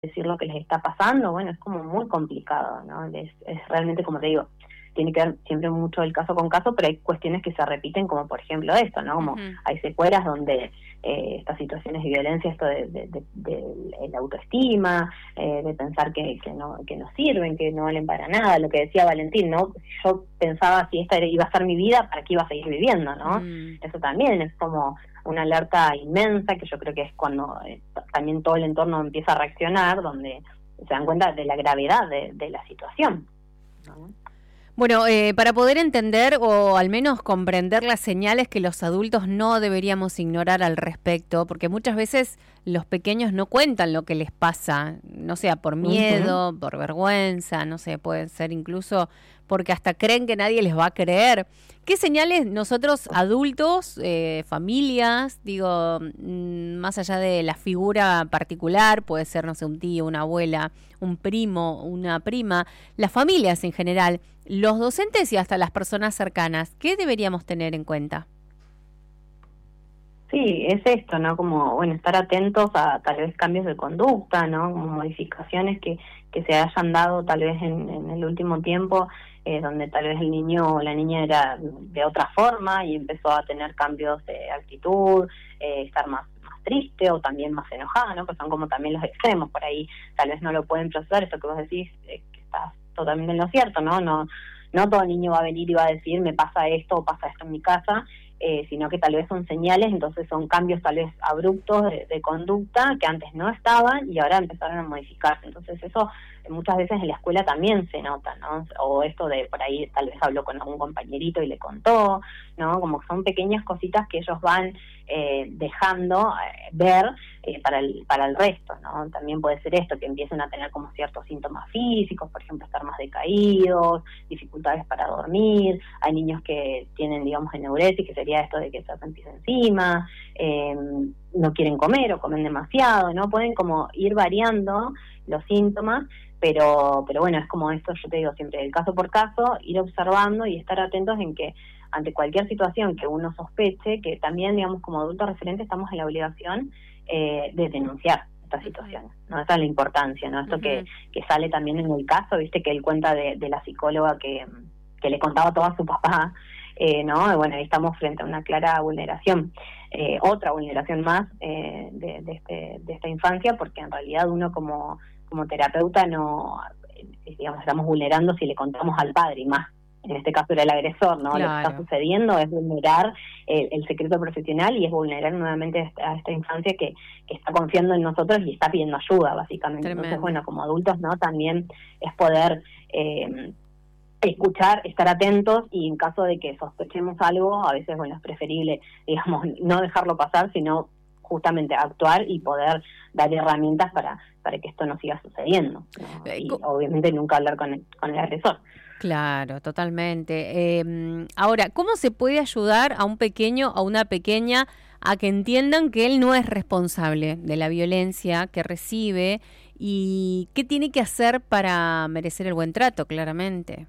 decir lo que les está pasando, bueno, es como muy complicado, ¿no? Es realmente, como te digo, tiene que ver siempre mucho el caso con caso, pero hay cuestiones que se repiten, como por ejemplo esto, ¿no? Como Ujú. hay secuelas donde estas situaciones de violencia, esto de la autoestima, de pensar que no sirven, que no valen para nada, lo que decía Valentín, ¿no? Yo pensaba si esta iba a ser mi vida, ¿para qué iba a seguir viviendo, no? Mm. Eso también es como una alerta inmensa, que yo creo que es cuando también todo el entorno empieza a reaccionar, donde se dan cuenta de la gravedad de la situación, ¿no? Bueno, para poder entender o al menos comprender las señales que los adultos no deberíamos ignorar al respecto, porque muchas veces los pequeños no cuentan lo que les pasa, no sea por Uh-huh. miedo, por vergüenza, no sé, puede ser incluso porque hasta creen que nadie les va a creer. ¿Qué señales nosotros adultos, familias, digo, más allá de la figura particular, puede ser, no sé, un tío, una abuela, un primo, una prima, las familias en general, los docentes y hasta las personas cercanas, ¿qué deberíamos tener en cuenta? Sí, es esto, ¿no? Como, bueno, estar atentos a tal vez cambios de conducta, ¿no? Como modificaciones que se hayan dado tal vez en el último tiempo, donde tal vez el niño o la niña era de otra forma y empezó a tener cambios de actitud, estar más triste o también más enojada, ¿no? Que son como también los extremos, por ahí tal vez no lo pueden procesar, esto que vos decís, que estás totalmente en lo cierto, ¿no? No todo niño va a venir y va a decir, me pasa esto o pasa esto en mi casa, sino que tal vez son señales, entonces son cambios tal vez abruptos de conducta que antes no estaban y ahora empezaron a modificarse. Entonces eso muchas veces en la escuela también se nota, ¿no? O esto de por ahí tal vez habló con algún compañerito y le contó, ¿no? Como que son pequeñas cositas que ellos van dejando ver para el resto, ¿no? También puede ser esto, que empiecen a tener como ciertos síntomas físicos, por ejemplo, estar más decaídos, dificultades para dormir, hay niños que tienen, digamos, enuresis, que sería esto de que se hacen pis encima, no quieren comer o comen demasiado, ¿no? Pueden como ir variando los síntomas, pero bueno, es como esto, yo te digo siempre, el caso por caso, ir observando y estar atentos en que ante cualquier situación que uno sospeche, que también, digamos, como adultos referentes estamos en la obligación de denunciar estas Ujú, situaciones, ¿no? Esa es la importancia, ¿no? Esto ujú. que sale también en el caso, viste, que él cuenta de la psicóloga que le contaba todo a su papá, ¿no? Y bueno, ahí estamos frente a una clara vulneración, otra vulneración más de esta infancia, porque en realidad uno como terapeuta no, digamos, estamos vulnerando si le contamos al padre y más. En este caso era el agresor, ¿no? Lo que está Claro, sucediendo es vulnerar el secreto profesional y es vulnerar nuevamente a esta infancia que está confiando en nosotros y está pidiendo ayuda, básicamente. Entonces, tremendo. bueno, como adultos, ¿no? También es poder escuchar, estar atentos y en caso de que sospechemos algo, a veces, bueno, es preferible, digamos, no dejarlo pasar, sino justamente actuar y poder dar herramientas para que esto no siga sucediendo, ¿no? Eh, Y co- obviamente nunca hablar con el agresor. Claro, totalmente. Ahora, ¿cómo se puede ayudar a un pequeño o una pequeña a que entiendan que él no es responsable de la violencia que recibe y qué tiene que hacer para merecer el buen trato, claramente?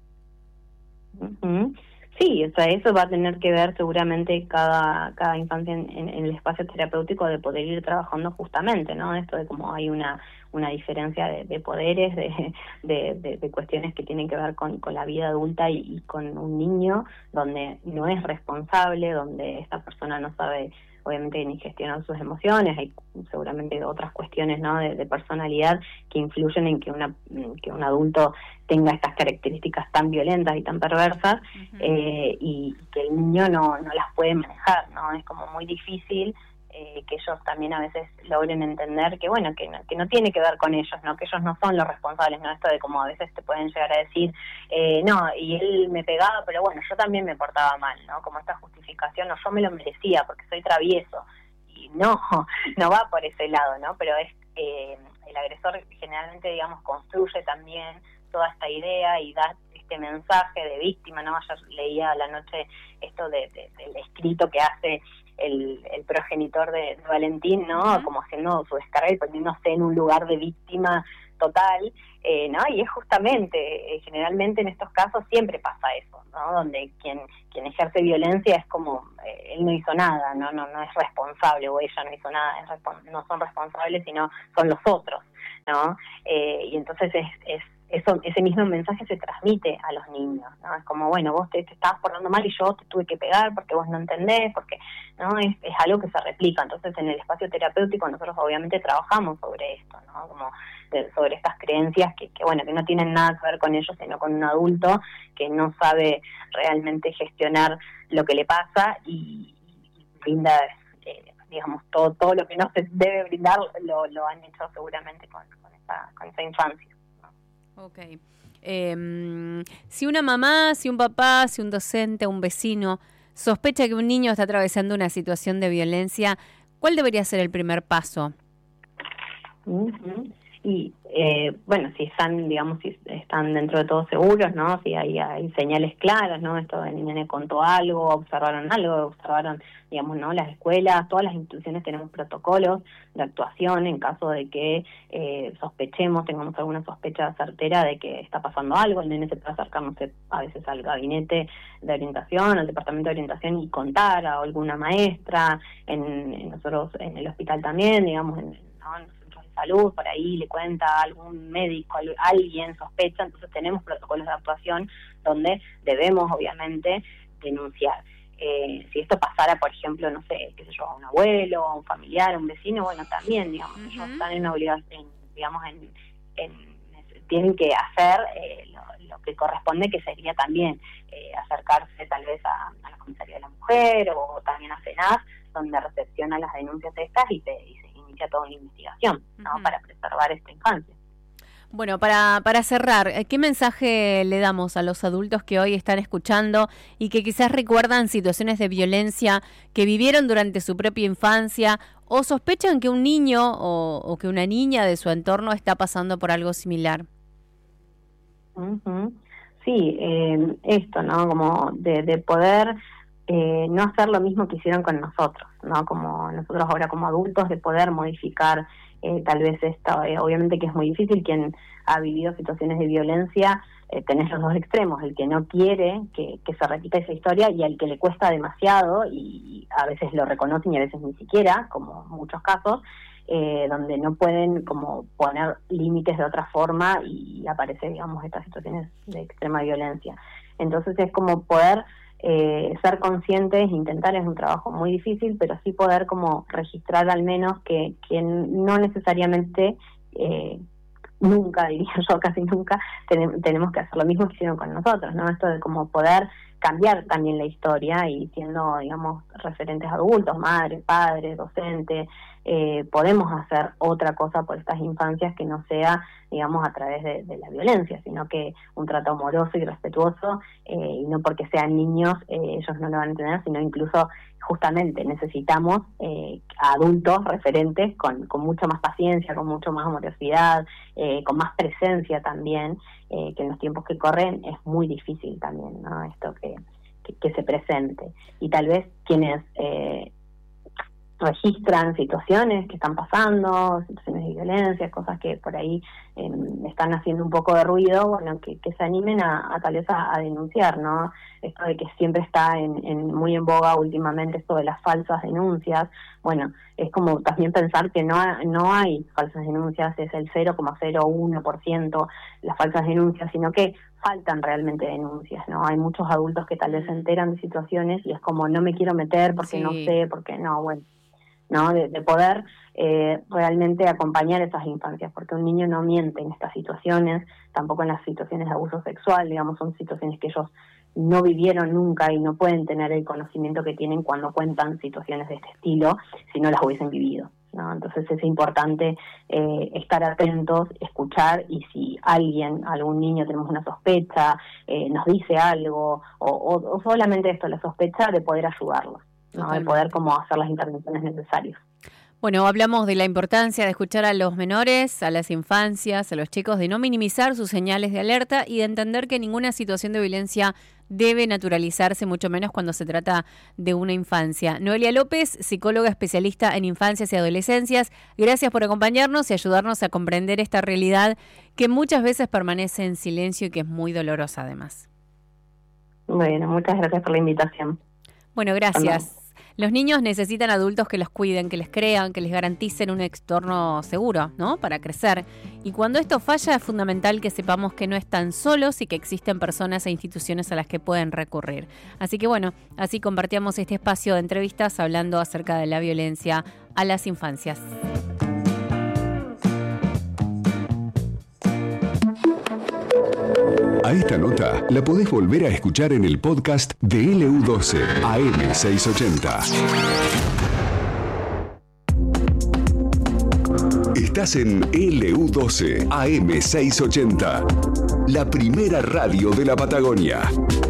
Ujú. Sí, o sea, eso va a tener que ver seguramente cada infancia en el espacio terapéutico de poder ir trabajando justamente, ¿no? Esto de cómo hay una diferencia de poderes, de cuestiones que tienen que ver con la vida adulta y con un niño, donde no es responsable, donde esta persona no sabe obviamente ni gestionar sus emociones, hay seguramente otras cuestiones, ¿no? de personalidad que influyen en que un adulto tenga estas características tan violentas y tan perversas, Ujú. y que el niño no las puede manejar, ¿no? Es como muy difícil que ellos también a veces logren entender que, bueno, que no tiene que ver con ellos, ¿no? Que ellos no son los responsables, ¿no? Esto de como a veces te pueden llegar a decir, no, y él me pegaba, pero bueno, yo también me portaba mal, ¿no? Como esta justificación, no, yo me lo merecía porque soy travieso. Y no, no va por ese lado, ¿no? Pero es el agresor generalmente, digamos, construye también toda esta idea y da este mensaje de víctima, ¿no? Ayer leía a la noche esto del escrito que hace el progenitor de Valentín, ¿no? Como haciendo su descarga y poniéndose en un lugar de víctima total, ¿no? Y es justamente, generalmente en estos casos siempre pasa eso, ¿no? Donde quien ejerce violencia es como, él no hizo nada, no es responsable, o ella no hizo nada, no son responsables, sino son los otros, ¿no? Y entonces ese mismo mensaje se transmite a los niños, ¿no? Es como, bueno, vos te estabas portando mal y yo te tuve que pegar porque vos no entendés, porque no es algo que se replica. Entonces en el espacio terapéutico nosotros obviamente trabajamos sobre esto, ¿no? Como sobre estas creencias que bueno, que no tienen nada que ver con ellos, sino con un adulto que no sabe realmente gestionar lo que le pasa y brinda, digamos, todo lo que no se debe brindar lo han hecho seguramente con esa infancia. Ok. Si una mamá, si un papá, si un docente, un vecino sospecha que un niño está atravesando una situación de violencia, ¿cuál debería ser el primer paso? Uh-huh. Y bueno, si están dentro de todo seguros, ¿no? Si hay señales claras, ¿no? Esto el niño contó algo, observaron, digamos, ¿no? Las escuelas, todas las instituciones tenemos protocolos de actuación en caso de que sospechemos, tengamos alguna sospecha certera de que está pasando algo. El nene se puede acercar, no sé, a veces al gabinete de orientación, al departamento de orientación y contar a alguna maestra, nosotros en el hospital también, digamos, en salud, por ahí le cuenta a algún médico, alguien sospecha, entonces tenemos protocolos de actuación donde debemos obviamente denunciar. Si esto pasara, por ejemplo, no sé, qué sé yo, a un abuelo, a un familiar, a un vecino, bueno, también, digamos, ellos están en obligación, digamos, tienen que hacer lo que corresponde, que sería también acercarse tal vez a la comisaría de la mujer o también a CENAF, donde recepciona las denuncias estas y se inicia toda una investigación, ¿no? Para preservar esta infancia. Bueno, para cerrar, ¿qué mensaje le damos a los adultos que hoy están escuchando y que quizás recuerdan situaciones de violencia que vivieron durante su propia infancia o sospechan que un niño o que una niña de su entorno está pasando por algo similar? Uh-huh. Sí, esto, ¿no? Como de poder no hacer lo mismo que hicieron con nosotros, ¿no? Como nosotros ahora como adultos, de poder modificar tal vez esto. Obviamente que es muy difícil. Quien ha vivido situaciones de violencia, tenés los dos extremos, el que no quiere que se repita esa historia y al que le cuesta demasiado, y a veces lo reconocen y a veces ni siquiera, como en muchos casos, donde no pueden como poner límites de otra forma y aparece, digamos, estas situaciones de extrema violencia. Entonces es como poder ser conscientes, intentar, es un trabajo muy difícil, pero sí poder como registrar al menos que no necesariamente, nunca, diría yo, casi nunca, tenemos que hacer lo mismo que hicieron con nosotros, ¿no? Esto de como poder cambiar también la historia y siendo, digamos, referentes adultos, madres, padres, docentes, podemos hacer otra cosa por estas infancias que no sea, digamos, a través de la violencia, sino que un trato amoroso y respetuoso, y no porque sean niños ellos no lo van a entender, sino incluso justamente necesitamos adultos referentes con mucha más paciencia, con mucho más amorosidad, con más presencia también, que en los tiempos que corren es muy difícil también, ¿no? Esto que se presente. Y tal vez quienes registran situaciones que están pasando, situaciones de violencia, cosas que por ahí están haciendo un poco de ruido, bueno, que se animen a tal vez a denunciar, ¿no? Esto de que siempre está muy en boga últimamente esto de las falsas denuncias. Bueno, es como también pensar que no hay falsas denuncias, es el 0,01% las falsas denuncias, sino que faltan realmente denuncias, ¿no? Hay muchos adultos que tal vez se enteran de situaciones y es como, no me quiero meter porque no sé, porque no, bueno, ¿no? De poder realmente acompañar esas infancias, porque un niño no miente en estas situaciones, tampoco en las situaciones de abuso sexual, digamos, son situaciones que ellos no vivieron nunca y no pueden tener el conocimiento que tienen cuando cuentan situaciones de este estilo si no las hubiesen vivido, ¿no? Entonces es importante estar atentos, escuchar, y si algún niño tenemos una sospecha, nos dice algo, o solamente esto, la sospecha, de poder ayudarlos, ¿no? De poder como hacer las intervenciones necesarias. Bueno, hablamos de la importancia de escuchar a los menores, a las infancias, a los chicos, de no minimizar sus señales de alerta y de entender que ninguna situación de violencia debe naturalizarse, mucho menos cuando se trata de una infancia. Noelia López, psicóloga especialista en infancias y adolescencias, gracias por acompañarnos y ayudarnos a comprender esta realidad que muchas veces permanece en silencio y que es muy dolorosa además. Bueno, muchas gracias por la invitación. Bueno, gracias. Los niños necesitan adultos que los cuiden, que les crean, que les garanticen un entorno seguro, ¿no? Para crecer. Y cuando esto falla es fundamental que sepamos que no están solos y que existen personas e instituciones a las que pueden recurrir. Así que bueno, así compartíamos este espacio de entrevistas hablando acerca de la violencia a las infancias. A esta nota la podés volver a escuchar en el podcast de LU12 AM680. Estás en LU12 AM680, la primera radio de la Patagonia.